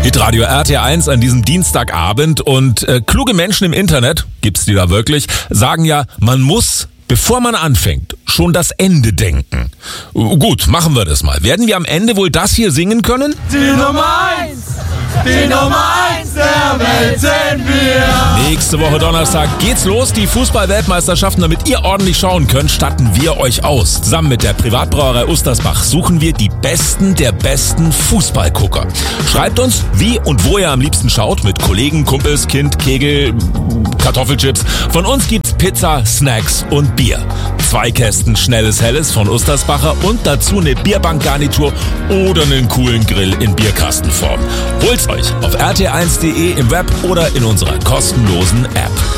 Hitradio RT1 an diesem Dienstagabend und kluge Menschen im Internet, gibt's die da wirklich, sagen ja, man muss, bevor man anfängt, schon das Ende denken. Gut, machen wir das mal. Werden wir am Ende wohl das hier singen können? Die Nummer 1! Die Nummer 1 der Welt sind wir! Nächste Woche Donnerstag geht's los. Die Fußball-Weltmeisterschaften, damit ihr ordentlich schauen könnt, statten wir euch aus. Zusammen mit der Privatbrauerei Ustersbach suchen wir die Besten der besten Fußballgucker. Schreibt uns, wie und wo ihr am liebsten schaut, mit Kollegen, Kumpels, Kind, Kegel, Kartoffelchips. Von uns gibt's Pizza, Snacks und Bier. 2 Kästen schnelles Helles von Ustersbacher und dazu eine Bierbankgarnitur oder einen coolen Grill in Bierkastenform. Holt's euch auf rt1.de im Web oder in unserer kostenlosen App.